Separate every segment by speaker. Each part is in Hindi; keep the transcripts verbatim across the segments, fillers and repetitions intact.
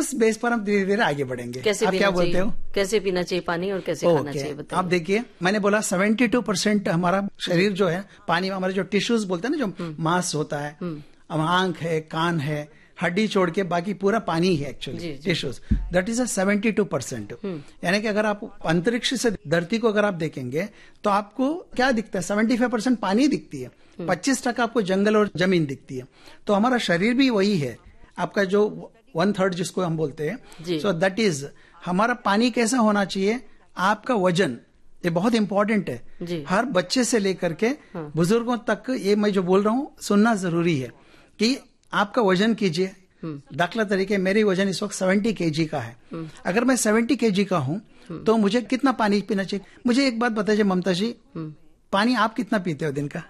Speaker 1: उस बेस पर हम धीरे धीरे आगे बढ़ेंगे।
Speaker 2: कैसे
Speaker 1: आप क्या बोलते हो?
Speaker 2: कैसे पीना चाहिए पानी और कैसे
Speaker 1: okay.
Speaker 2: खाना चाहिए बताइए।
Speaker 1: आप देखिए, मैंने बोला बहत्तर परसेंट हमारा शरीर जो है पानी में, हमारे जो टिश्यूज बोलते हैं ना, जो मांस होता है, अब आंख है, कान है, हड्डी छोड़ के बाकी पूरा पानी है actually tissues. That is a seventy two percent. यानी कि अगर आप अंतरिक्ष से धरती को अगर आप देखेंगे तो आपको क्या दिखता है? सेवेंटी फाइव परसेंट पानी दिखती है, पच्चीस टका आपको जंगल और जमीन दिखती है। तो हमारा शरीर भी वही है, आपका जो वन थर्ड जिसको हम बोलते हैं। सो दैट इज हमारा पानी कैसा होना चाहिए? आपका वजन, ये बहुत इंपॉर्टेंट है। हर बच्चे से लेकर के बुजुर्गों तक ये मैं जो बोल रहा हूँ सुनना जरूरी है कि आपका वजन कीजिए। दाखला तरीके मेरी वजन इस वक्त सत्तर केजी का है। अगर मैं सत्तर केजी का हूं तो मुझे कितना पानी पीना चाहिए? मुझे एक बात बताइए ममता जी, पानी आप कितना पीते हो दिन का?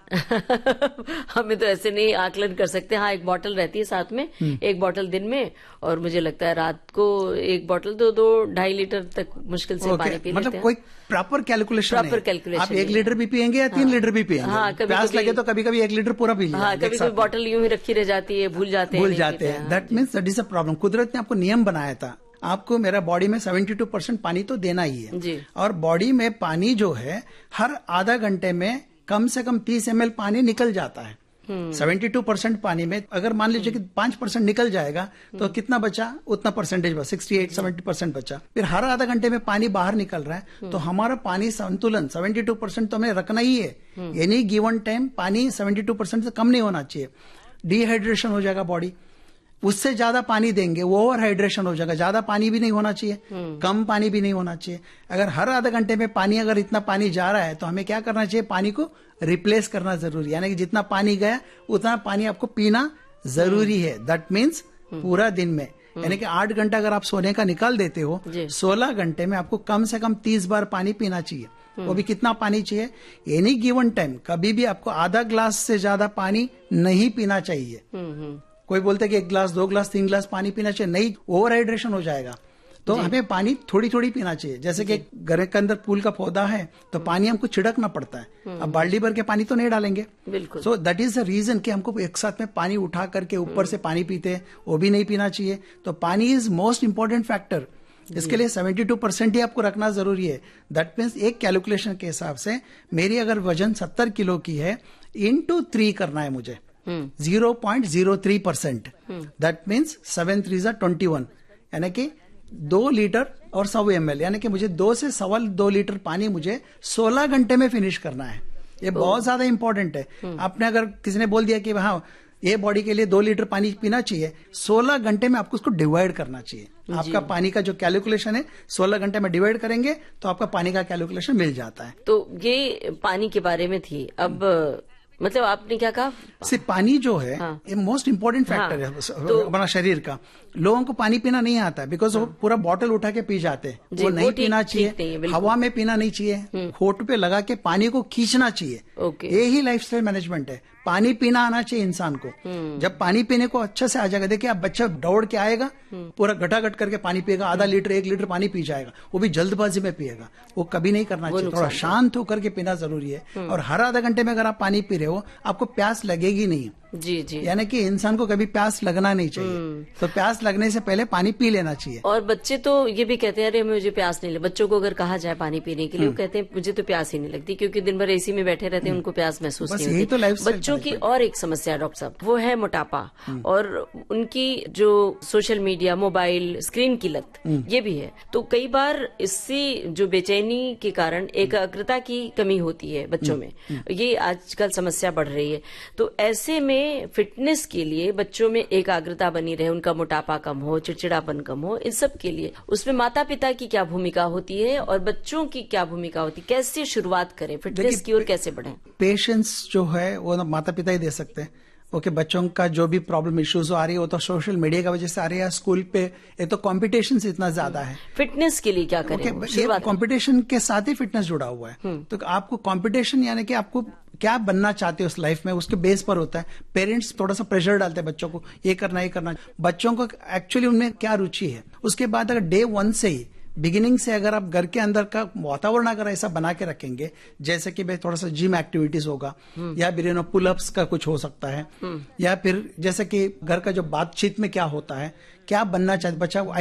Speaker 2: हमें तो ऐसे नहीं आकलन कर सकते। हाँ, एक बोतल रहती है साथ में, एक बोतल दिन में, और मुझे लगता है रात को एक बोतल दो दो ढाई लीटर तक मुश्किल से okay. पानी पी
Speaker 1: मतलब
Speaker 2: लेते हैं।
Speaker 1: कोई प्रॉपर कैलकुलेशन
Speaker 2: प्रॉपर कैलकुलेशन
Speaker 1: आप एक लीटर भी पियेंगे या तीन लीटर भी पियेंगे?
Speaker 2: हाँ, कभी
Speaker 1: प्यास
Speaker 2: कभी,
Speaker 1: लगे तो कभी कभी एक लीटर पूरा पी लिया।
Speaker 2: हाँ, कभी कभी बोतल यूं ही रखी रह जाती है, भूल जाते हैं
Speaker 1: भूल जाते हैं। That means that is a problem. कुदरत ने आपको नियम बनाया था, आपको मेरा बॉडी में बहत्तर परसेंट पानी तो देना ही है
Speaker 2: जी। और
Speaker 1: बॉडी में पानी जो है हर आधा घंटे में कम से कम तीस एम एल पानी निकल जाता है। बहत्तर परसेंट पानी में अगर मान लीजिए कि पांच परसेंट निकल जाएगा तो कितना बचा? उतना परसेंटेज बचा, सिक्सटी एट सेवेंटी परसेंट बचा। फिर हर आधा घंटे में पानी बाहर निकल रहा है तो हमारा पानी संतुलन बहत्तर परसेंट तो हमें रखना ही है। एनी गिवन टाइम पानी बहत्तर परसेंट से कम नहीं होना चाहिए। डिहाइड्रेशन हो जाएगा बॉडी, उससे ज्यादा पानी देंगे वो ओवर हाइड्रेशन हो जाएगा। ज्यादा पानी भी नहीं होना चाहिए, कम पानी भी नहीं होना चाहिए। अगर हर आधा घंटे में पानी अगर इतना पानी जा रहा है तो हमें क्या करना चाहिए? पानी को रिप्लेस करना जरूरी है। यानी कि जितना पानी गया उतना पानी आपको पीना जरूरी है। दैट मीन्स पूरा दिन में, यानी कि आठ घंटा अगर आप सोने का निकाल देते हो, सोलह घंटे में आपको कम से कम तीस बार पानी पीना चाहिए। वो भी कितना पानी चाहिए? एनी गिवन टाइम कभी भी आपको आधा ग्लास से ज्यादा पानी नहीं पीना चाहिए। कोई बोलते हैं कि एक ग्लास, दो ग्लास, तीन ग्लास पानी पीना चाहिए, नहीं, ओवर हाइड्रेशन हो जाएगा। तो हमें पानी थोड़ी थोड़ी पीना चाहिए। जैसे कि घर के अंदर फूल का पौधा है तो पानी हमको छिड़कना पड़ता है, अब बाल्टी भर के पानी तो नहीं डालेंगे।
Speaker 2: बिल्कुल।
Speaker 1: So that is the reason कि हमको एक साथ में पानी उठा करके ऊपर से पानी पीते हैं, वो भी नहीं पीना चाहिए। तो पानी इज मोस्ट इंपॉर्टेंट फैक्टर। इसके लिए बहत्तर परसेंट ही आपको रखना जरूरी है। दैट मीन्स एक कैलकुलेशन के हिसाब से मेरी अगर वजन सत्तर किलो की है, इंटू थ्री करना है मुझे, zero point zero three percent. That means seven three जा ट्वेंटी वन, यानी कि दो लीटर और सौ एम एल, यानी कि मुझे दो से सवा दो लीटर पानी मुझे सोलह घंटे में फिनिश करना है। ये बहुत ज्यादा इंपॉर्टेंट है। आपने अगर किसी ने बोल दिया कि हाँ ये बॉडी के लिए दो लीटर पानी पीना चाहिए, सोलह घंटे में आपको उसको डिवाइड करना चाहिए। आपका पानी का जो कैलकुलेशन है सोलह घंटे में डिवाइड करेंगे तो आपका पानी का कैलकुलेशन मिल जाता है।
Speaker 2: तो ये पानी के बारे में थी। अब मतलब आपने क्या कहा?
Speaker 1: सिर्फ पानी जो है हाँ। ये मोस्ट इंपॉर्टेंट फैक्टर हाँ। है तो हमारा शरीर का। लोगों को पानी पीना नहीं आता है बिकॉज हाँ। वो पूरा बॉटल उठा के पी जाते हैं। वो नहीं पीना चाहिए, हवा में पीना नहीं चाहिए, होठ पे लगा के पानी को खींचना चाहिए। ये ही लाइफस्टाइल मैनेजमेंट है। पानी पीना आना चाहिए इंसान को। जब पानी पीने को अच्छा से आ जाएगा, देखिए आप बच्चा दौड़ के आएगा, पूरा घटाघट करके पानी पिएगा, आधा लीटर एक लीटर पानी पी जाएगा, वो भी जल्दबाजी में पिएगा। वो कभी नहीं करना चाहिए, थोड़ा शांत होकर के पीना जरूरी है। और हर आधा घंटे में अगर आप पानी पी रहे हो आपको प्यास लगेगी नहीं।
Speaker 2: जी जी।
Speaker 1: यानी कि इंसान को कभी प्यास लगना नहीं चाहिए, तो प्यास लगने से पहले पानी पी लेना चाहिए।
Speaker 2: और बच्चे तो ये भी कहते हैं अरे मुझे प्यास नहीं लगती। बच्चों को अगर कहा जाए पानी पीने के लिए, वो कहते हैं मुझे तो प्यास ही नहीं लगती, क्योंकि दिन भर एसी में बैठे रहते हैं, उनको प्यास महसूस नहीं होती।
Speaker 1: तो
Speaker 2: बच्चों की और एक समस्या डॉक्टर साहब, वो है मोटापा और उनकी जो सोशल मीडिया, मोबाइल, स्क्रीन की लत, ये भी है। तो कई बार इससे जो बेचैनी के कारण एकाग्रता की कमी होती है बच्चों में, ये आजकल समस्या बढ़ रही है। तो ऐसे में फिटनेस के लिए बच्चों में एकाग्रता बनी रहे, उनका मोटापा कम हो, चिड़चिड़ापन कम हो, इन सब के लिए उसमें माता पिता की क्या भूमिका होती है और बच्चों की क्या भूमिका होती है? कैसे शुरुआत करें फिटनेस की ओर, कैसे बढ़ें?
Speaker 1: पेशेंस जो है वो माता पिता ही दे सकते हैं। ओके, बच्चों का जो भी प्रॉब्लम इश्यूज आ रही है वो तो सोशल मीडिया की वजह से आ रही है। स्कूल पे एक तो कंपटीशन इतना ज्यादा है।
Speaker 2: फिटनेस के लिए क्या करें?
Speaker 1: okay, कंपटीशन के साथ ही फिटनेस जुड़ा हुआ है। तो आपको कंपटीशन यानी कि आपको क्या बनना चाहते हो उस लाइफ में, उसके बेस पर होता है। पेरेंट्स थोड़ा सा प्रेशर डालते हैं बच्चों को, ये करना ये करना। बच्चों को एक्चुअली उनमें क्या रुचि है, उसके बाद अगर डे वन से ही बिगिनिंग से अगर आप घर के अंदर का वातावरण अगर ऐसा बना के रखेंगे, जैसे कि भाई थोड़ा सा जिम एक्टिविटीज होगा, या फिर यू नो पुलअप्स का कुछ हो सकता है, या फिर जैसे कि घर का जो बातचीत में क्या होता है, क्या बनना चाहते बच्चा